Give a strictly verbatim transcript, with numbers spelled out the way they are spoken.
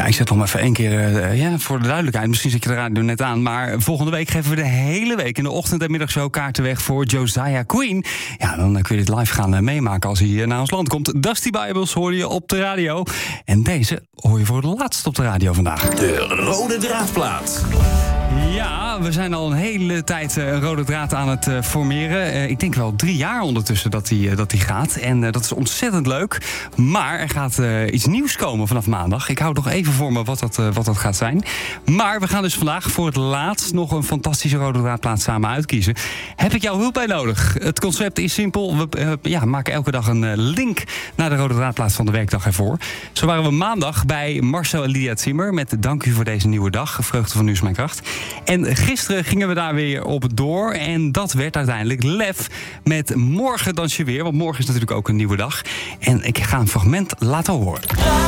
Ja, ik zet nog maar even één keer uh, ja, voor de duidelijkheid. Misschien zet je de radio net aan. Maar volgende week geven we de hele week in de ochtend- en middagshow kaarten weg voor Josiah Queen. Ja, dan kun je dit live gaan uh, meemaken als hij uh, naar ons land komt. Dusty Bibles hoor je op de radio. En deze hoor je voor het laatst op de radio vandaag. De Rode Draadplaat. Ja, we zijn al een hele tijd uh, een rode draad aan het uh, formeren. Uh, ik denk wel drie jaar ondertussen dat die, uh, dat die gaat. En uh, dat is ontzettend leuk. Maar er gaat uh, iets nieuws komen vanaf maandag. Ik hou het nog even voor me wat dat, uh, wat dat gaat zijn. Maar we gaan dus vandaag voor het laatst nog een fantastische rode draadplaat samen uitkiezen. Heb ik jouw hulp bij nodig? Het concept is simpel. We uh, ja, maken elke dag een uh, link naar de rode draadplaat van de werkdag ervoor. Zo waren we maandag bij Marcel en Lydia Zimmer met dank u voor deze nieuwe dag. Vreugde van Nu is mijn kracht. En gisteren gingen we daar weer op door. En dat werd uiteindelijk Lef met Morgen dans je weer. Want morgen is natuurlijk ook een nieuwe dag. En ik ga een fragment laten horen.